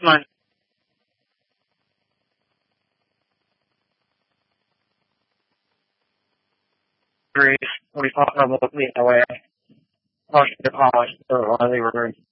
Come on. Greece. We thought probably away. Polish to polish. So they were